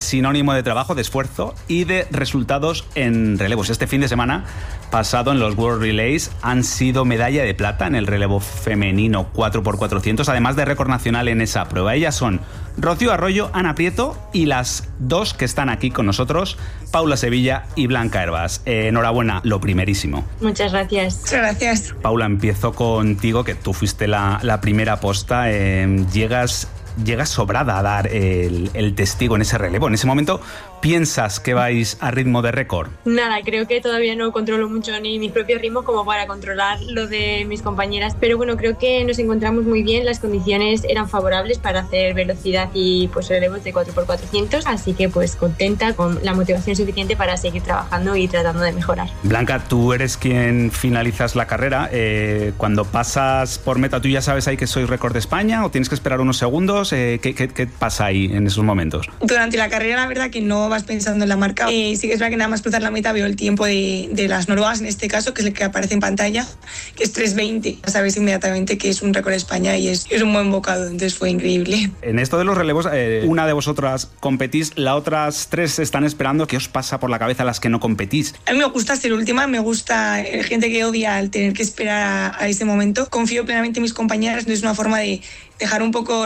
sinónimo de trabajo, de esfuerzo y de resultados en relevos. Este fin de semana pasado en los World Relays han sido medalla de plata en el relevo femenino 4x400, además de récord nacional en esa prueba. Ellas son Rocío Arroyo, Ana Prieto y las dos que están aquí con nosotros, Paula Sevilla y Blanca Hervás. Enhorabuena, lo primerísimo. Muchas gracias. Muchas gracias. Paula, empiezo contigo, que tú fuiste la primera posta. Llegas sobrada a dar el testigo en ese relevo. En ese momento, ¿piensas que vais a ritmo de récord? Nada, creo que todavía no controlo mucho ni mis propios ritmos como para controlar lo de mis compañeras, pero bueno, creo que nos encontramos muy bien, las condiciones eran favorables para hacer velocidad y pues relevos de 4x400, así que pues contenta, con la motivación suficiente para seguir trabajando y tratando de mejorar. Blanca, tú eres quien finalizas la carrera. Cuando pasas por meta, ¿tú ya sabes ahí que sois récord de España o tienes que esperar unos segundos? ¿Qué pasa ahí en esos momentos? Durante la carrera, la verdad que no vas pensando en la marca. Sí que es verdad que nada más cruzar la meta veo el tiempo de las noruegas, en este caso, que es el que aparece en pantalla, que es 3:20. Ya sabes inmediatamente que es un récord de España y es un buen bocado, entonces fue increíble. En esto de los relevos, una de vosotras competís, las otras tres están esperando. ¿Qué os pasa por la cabeza a las que no competís? A mí me gusta ser última, me gusta gente que odia al tener que esperar a ese momento. Confío plenamente en mis compañeras, no es una forma de dejar un poco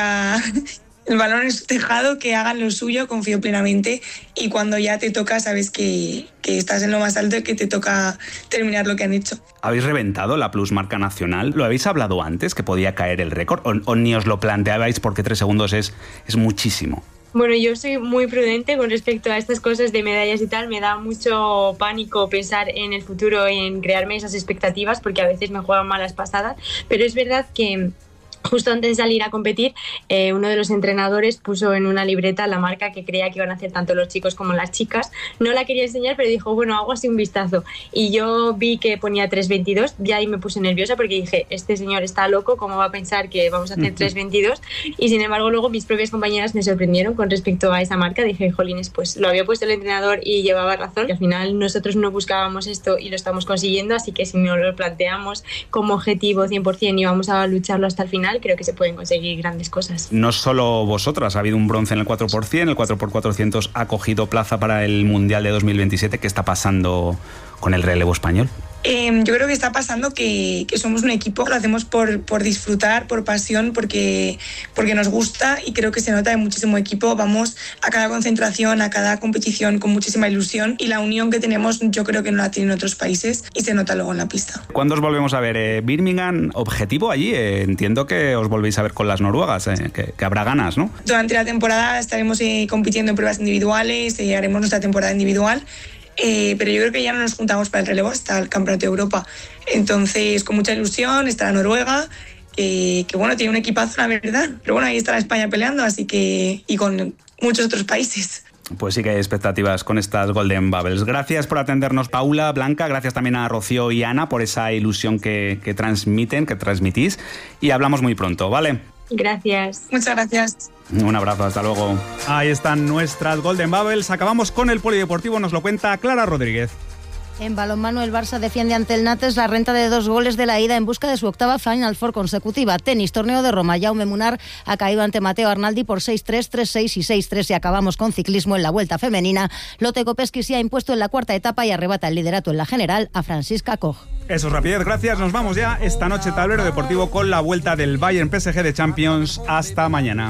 el balón en su tejado, que hagan lo suyo, confío plenamente, y cuando ya te toca sabes que estás en lo más alto y que te toca terminar lo que han hecho. ¿Habéis reventado la plusmarca nacional? ¿Lo habéis hablado antes, que podía caer el récord? ¿O ni os lo planteabais porque 3 segundos es muchísimo? Bueno, yo soy muy prudente con respecto a estas cosas de medallas y tal. Me da mucho pánico pensar en el futuro y en crearme esas expectativas porque a veces me juegan malas pasadas, pero es verdad que justo antes de salir a competir, uno de los entrenadores puso en una libreta la marca que creía que iban a hacer tanto los chicos como las chicas. No la quería enseñar, pero dijo, bueno, hago así un vistazo. Y yo vi que ponía 3:22, y ahí me puse nerviosa porque dije, este señor está loco, ¿cómo va a pensar que vamos a hacer 3:22? Y sin embargo, luego mis propias compañeras me sorprendieron con respecto a esa marca. Dije, jolines, pues lo había puesto el entrenador y llevaba razón. Y al final nosotros no buscábamos esto y lo estamos consiguiendo, así que si nos lo planteamos como objetivo 100% y vamos a lucharlo hasta el final, creo que se pueden conseguir grandes cosas. No solo vosotras, ha habido un bronce en el 4%, el 4x400 ha cogido plaza para el Mundial de 2027. ¿Qué está pasando con el relevo español? Yo creo que está pasando que somos un equipo, lo hacemos por disfrutar, por pasión, porque nos gusta, y creo que se nota en muchísimo equipo. Vamos a cada concentración, a cada competición con muchísima ilusión, y la unión que tenemos yo creo que no la tienen otros países y se nota luego en la pista. ¿Cuándo os volvemos a ver? Birmingham, objetivo allí. Entiendo que os volvéis a ver con las noruegas, que habrá ganas, ¿no? Durante la temporada estaremos compitiendo en pruebas individuales, haremos nuestra temporada individual. Pero yo creo que ya no nos juntamos para el relevo hasta el Campeonato de Europa. Entonces, con mucha ilusión, está la Noruega, que bueno, tiene un equipazo, la verdad. Pero bueno, ahí está la España peleando, así que, y con muchos otros países. Pues sí que hay expectativas con estas Golden Bubbles. Gracias por atendernos, Paula, Blanca. Gracias también a Rocío y Ana por esa ilusión que transmitís. Y hablamos muy pronto, ¿vale? Gracias. Muchas gracias. Un abrazo, hasta luego. Ahí están nuestras Golden Bubbles. Acabamos con el polideportivo, nos lo cuenta Clara Rodríguez. En balonmano, el Barça defiende ante el Nantes la renta de 2 goles de la ida en busca de su octava Final Four consecutiva. Tenis, torneo de Roma. Jaume Munar ha caído ante Matteo Arnaldi por 6-3, 3-6 y 6-3. Y acabamos con ciclismo en la Vuelta Femenina. Lotte Kopecky se ha impuesto en la cuarta etapa y arrebata el liderato en la general a Franziska Koch. Eso es rapidez, gracias. Nos vamos ya esta noche, tablero deportivo con la vuelta del Bayern PSG de Champions. Hasta mañana.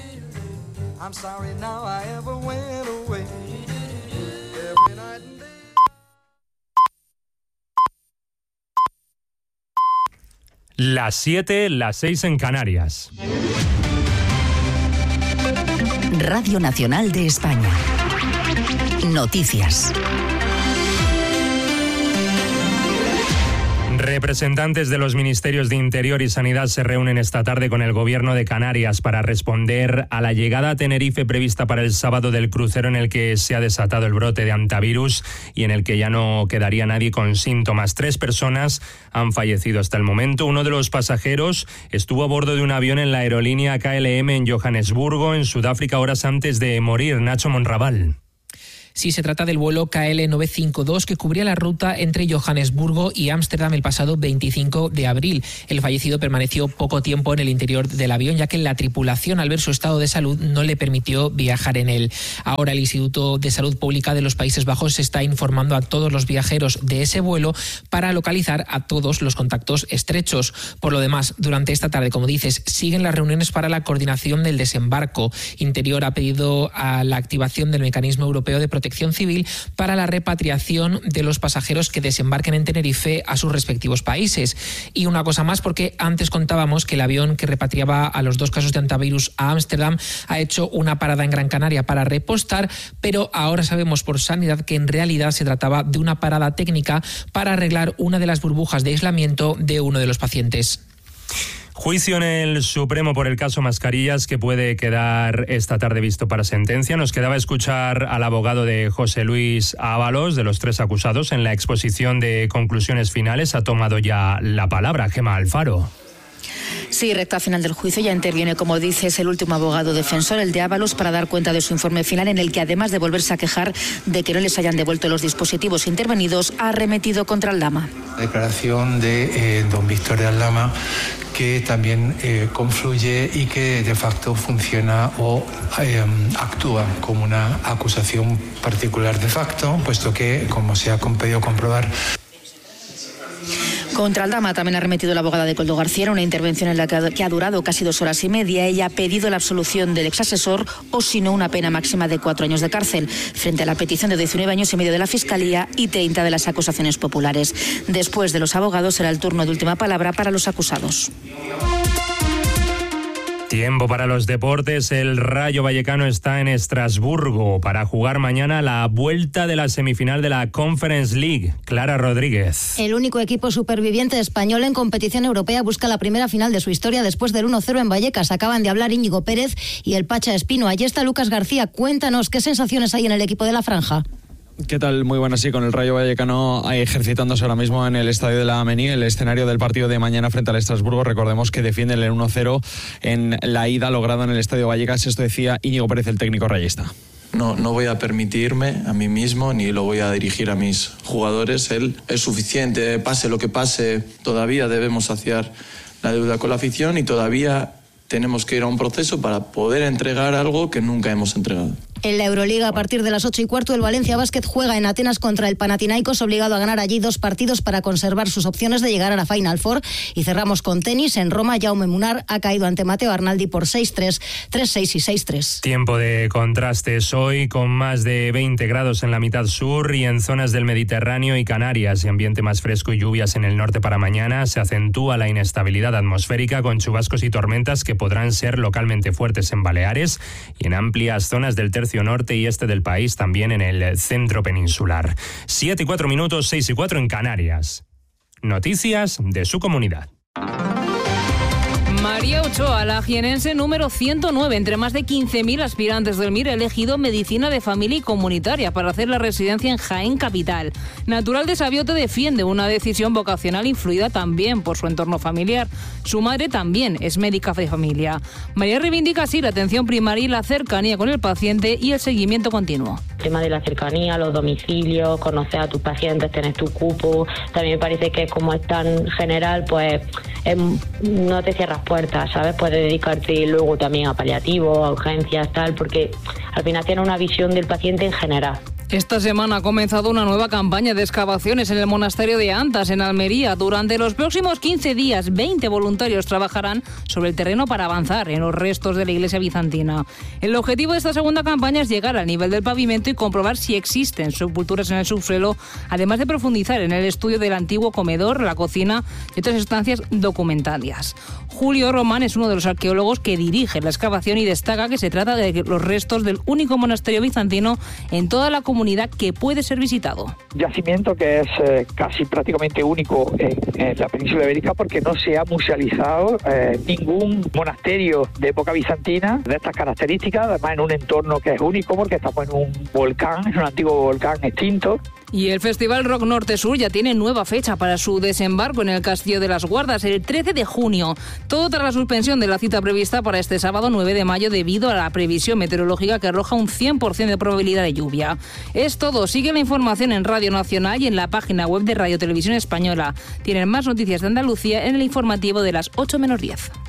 Las 7, las 6 en Canarias. Radio Nacional de España. Noticias. Representantes de los Ministerios de Interior y Sanidad se reúnen esta tarde con el Gobierno de Canarias para responder a la llegada a Tenerife prevista para el sábado del crucero en el que se ha desatado el brote de hantavirus y en el que ya no quedaría nadie con síntomas. 3 personas han fallecido hasta el momento. Uno de los pasajeros estuvo a bordo de un avión en la aerolínea KLM en Johannesburgo, en Sudáfrica, horas antes de morir. Nacho Monraval. Sí, se trata del vuelo KL952 que cubría la ruta entre Johannesburgo y Ámsterdam el pasado 25 de abril. El fallecido permaneció poco tiempo en el interior del avión, ya que la tripulación, al ver su estado de salud, no le permitió viajar en él. Ahora el Instituto de Salud Pública de los Países Bajos está informando a todos los viajeros de ese vuelo para localizar a todos los contactos estrechos. Por lo demás, durante esta tarde, como dices, siguen las reuniones para la coordinación del desembarco. Interior ha pedido a la activación del Mecanismo Europeo de Protección Civil para la repatriación de los pasajeros que desembarquen en Tenerife a sus respectivos países. Y una cosa más, porque antes contábamos que el avión que repatriaba a los 2 casos de hantavirus a Ámsterdam ha hecho una parada en Gran Canaria para repostar, pero ahora sabemos por Sanidad que en realidad se trataba de una parada técnica para arreglar una de las burbujas de aislamiento de uno de los pacientes. Juicio en el Supremo por el caso Mascarillas que puede quedar esta tarde visto para sentencia. Nos quedaba escuchar al abogado de José Luis Ábalos, de los 3 acusados. En la exposición de conclusiones finales ha tomado ya la palabra Gemma Alfaro. Sí, recta final del juicio. Ya interviene, como dices, el último abogado defensor, el de Ábalos, para dar cuenta de su informe final, en el que, además de volverse a quejar de que no les hayan devuelto los dispositivos intervenidos, ha arremetido contra Aldama. La declaración de don Víctor de Aldama, que también confluye y que de facto funciona o actúa como una acusación particular de facto, puesto que, como se ha podido comprobar, contra Aldama también ha remetido la abogada de Coldo García, una intervención en la que ha durado casi 2 horas y media. Ella ha pedido la absolución del exasesor o, si no, una pena máxima de 4 años de cárcel, frente a la petición de 19 años y medio de la Fiscalía y 30 de las acusaciones populares. Después de los abogados será el turno de última palabra para los acusados. Tiempo para los deportes. El Rayo Vallecano está en Estrasburgo para jugar mañana la vuelta de la semifinal de la Conference League. Clara Rodríguez. El único equipo superviviente español en competición europea busca la primera final de su historia después del 1-0 en Vallecas. Acaban de hablar Íñigo Pérez y el Pacha Espino. Allí está Lucas García. Cuéntanos qué sensaciones hay en el equipo de la Franja. ¿Qué tal? Muy buenas, sí, con el Rayo Vallecano ejercitándose ahora mismo en el estadio de la Amení, el escenario del partido de mañana frente al Estrasburgo. Recordemos que defienden el 1-0 en la ida lograda en el estadio Vallecas. Esto decía Íñigo Pérez, el técnico rayista. No voy a permitirme a mí mismo ni lo voy a dirigir a mis jugadores. Él es suficiente, pase lo que pase, todavía debemos saciar la deuda con la afición y todavía tenemos que ir a un proceso para poder entregar algo que nunca hemos entregado. En la Euroliga, a partir de las 8:15, el Valencia Basket juega en Atenas contra el Panathinaikos, obligado a ganar allí 2 partidos para conservar sus opciones de llegar a la Final Four. Y cerramos con tenis. En Roma, Jaume Munar ha caído ante Matteo Arnaldi por 6-3, 3-6 y 6-3. Tiempo de contrastes hoy, con más de 20 grados en la mitad sur y en zonas del Mediterráneo y Canarias, y ambiente más fresco y lluvias en el norte para mañana. Se acentúa la inestabilidad atmosférica con chubascos y tormentas que podrán ser localmente fuertes en Baleares y en amplias zonas del tercio norte y este del país, también en el centro peninsular. 7:04, 6:04 en Canarias. Noticias de su comunidad. María Ochoa, la jienense número 109, entre más de 15.000 aspirantes del MIR, ha elegido medicina de familia y comunitaria para hacer la residencia en Jaén capital. Natural de Sabiote defiende una decisión vocacional influida también por su entorno familiar. Su madre también es médica de familia. María reivindica así la atención primaria y la cercanía con el paciente y el seguimiento continuo. El tema de la cercanía, los domicilios, conocer a tus pacientes, tener tu cupo. También me parece que como es tan general, pues no te cierras puertas, ¿sabes? Puedes dedicarte luego también a paliativos, a urgencias, tal, porque al final tiene una visión del paciente en general. Esta semana ha comenzado una nueva campaña de excavaciones en el monasterio de Antas, en Almería. Durante los próximos 15 días, 20 voluntarios trabajarán sobre el terreno para avanzar en los restos de la iglesia bizantina. El objetivo de esta segunda campaña es llegar al nivel del pavimento y comprobar si existen sepulturas en el subsuelo, además de profundizar en el estudio del antiguo comedor, la cocina y otras estancias documentarias. Julio Román es uno de los arqueólogos que dirige la excavación y destaca que se trata de los restos del único monasterio bizantino en toda la comunidad que puede ser visitado. Yacimiento que es casi prácticamente único en la península ibérica, porque no se ha musealizado ningún monasterio de época bizantina de estas características, además en un entorno que es único porque estamos en un volcán, es un antiguo volcán extinto. Y el Festival Rock Norte Sur ya tiene nueva fecha para su desembarco en el Castillo de las Guardas, el 13 de junio. Todo tras la suspensión de la cita prevista para este sábado 9 de mayo debido a la previsión meteorológica que arroja un 100% de probabilidad de lluvia. Es todo. Sigue la información en Radio Nacional y en la página web de Radio Televisión Española. Tienen más noticias de Andalucía en el informativo de las 8 menos 10.